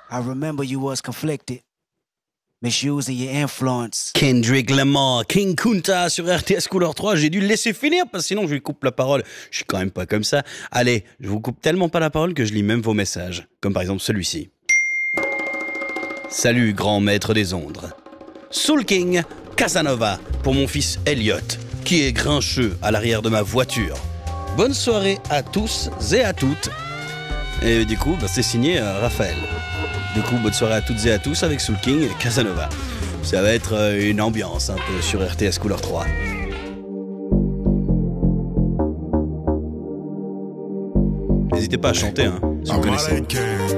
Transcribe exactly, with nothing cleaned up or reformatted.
I remember you was conflicted, misusing your influence. Kendrick Lamar, King Kunta sur R T S Couleur trois. J'ai dû le laisser finir parce que sinon je lui coupe la parole. Je suis quand même pas comme ça. Allez, je vous coupe tellement pas la parole que je lis même vos messages. Comme par exemple celui-ci. Salut grand maître des ondes. Soul King Casanova pour mon fils Elliot, qui est grincheux à l'arrière de ma voiture. Bonne soirée à tous et à toutes. Et du coup, bah, c'est signé euh, Raphaël. Du coup, bonne soirée à toutes et à tous avec Soul King et Casanova. Ça va être euh, une ambiance un peu sur R T S Couleur trois. N'hésitez pas à chanter, hein, si vous connaissez.